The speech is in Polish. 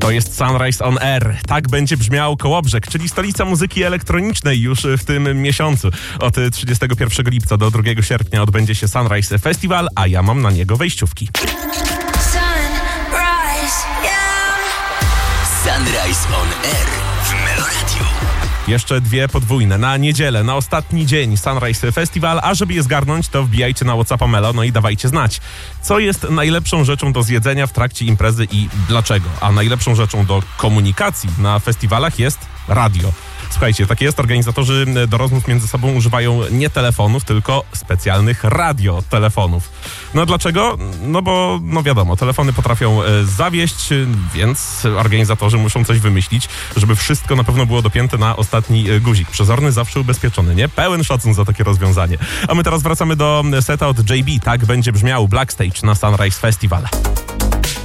To jest Sunrise on Air. Tak będzie brzmiał Kołobrzeg, czyli stolica muzyki elektronicznej już w tym miesiącu. Od 31 lipca do 2 sierpnia odbędzie się Sunrise Festival, a ja mam na niego wejściówki. Sunrise on Air w Meloradiu. Jeszcze 2 podwójne na niedzielę, na ostatni dzień Sunrise Festival, a żeby je zgarnąć, to wbijajcie na WhatsAppa Melo, no i dawajcie znać, co jest najlepszą rzeczą do zjedzenia w trakcie imprezy i dlaczego. A najlepszą rzeczą do komunikacji na festiwalach jest radio. Słuchajcie, tak jest, organizatorzy do rozmów między sobą używają nie telefonów, tylko specjalnych radiotelefonów. No dlaczego? No bo, no wiadomo, telefony potrafią zawieść, więc organizatorzy muszą coś wymyślić, żeby wszystko na pewno było dopięte na ostatni guzik. Przezorny zawsze ubezpieczony, nie? Pełen szacun za takie rozwiązanie. A my teraz wracamy do seta od JB. Tak będzie brzmiał Black Stage na Sunrise Festival.